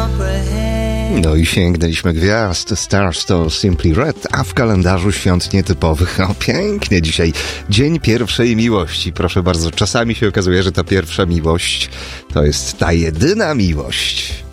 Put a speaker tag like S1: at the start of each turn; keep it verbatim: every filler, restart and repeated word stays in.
S1: No i sięgnęliśmy gwiazd. Stars to Simply Red, a w kalendarzu świąt nietypowych. O, pięknie dzisiaj. Dzień pierwszej miłości. Proszę bardzo, czasami się okazuje, że ta pierwsza miłość to jest ta jedyna miłość.